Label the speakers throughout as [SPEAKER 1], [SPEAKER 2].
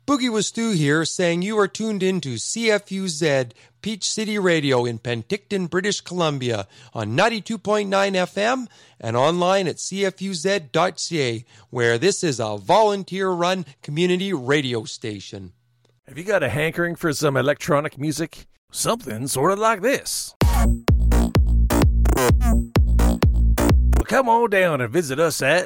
[SPEAKER 1] Boogie with Stu here, saying you are tuned in to CFUZ Peach City Radio in Penticton, British Columbia on 92.9 FM and online at cfuz.ca, where this is a volunteer-run community radio station.
[SPEAKER 2] Have you got a hankering for some electronic music? Something sort of like this. Well, come on down and visit us at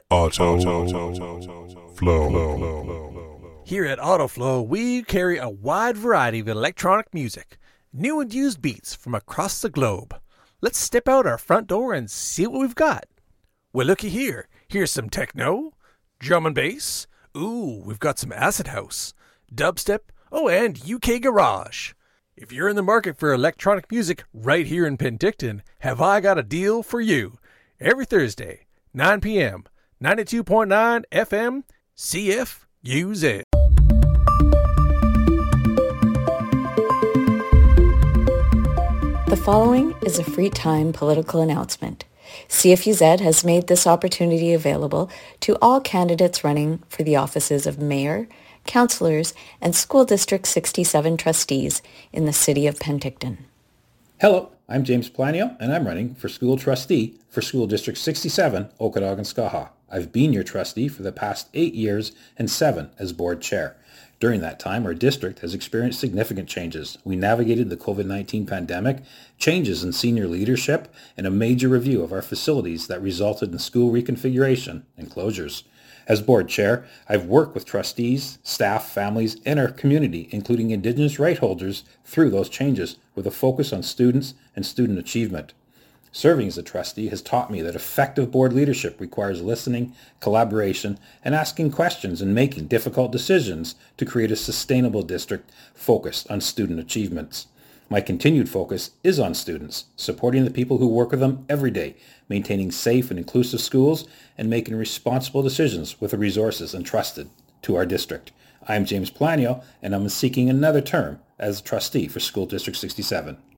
[SPEAKER 2] Flow. Here at AutoFlow, we carry a wide variety of electronic music, new and used beats from across the globe. Let's step out our front door and see what we've got. Well, looky here. Here's some techno, drum and bass. Ooh, we've got some acid house, dubstep, and UK garage. If you're in the market for electronic music right here in Penticton, have I got a deal for you. Every Thursday, 9 p.m., 92.9 FM, CFUZ.
[SPEAKER 3] The following is a free time political announcement. CFUZ has made this opportunity available to all candidates running for the offices of mayor, councillors, and School District 67 trustees in the city of Penticton.
[SPEAKER 4] Hello, I'm James Planio, and I'm running for school trustee for School District 67, Okanagan-Skaha. I've been your trustee for the past 8 years and 7 as board chair. During that time, our district has experienced significant changes. We navigated the COVID-19 pandemic, changes in senior leadership, and a major review of our facilities that resulted in school reconfiguration and closures. As board chair, I've worked with trustees, staff, families, and our community, including Indigenous right holders, through those changes with a focus on students and student achievement. Serving as a trustee has taught me that effective board leadership requires listening, collaboration, and asking questions and making difficult decisions to create a sustainable district focused on student achievements. My continued focus is on students, supporting the people who work with them every day, maintaining safe and inclusive schools, and making responsible decisions with the resources entrusted to our district. I'm James Planio, and I'm seeking another term as trustee for School District 67.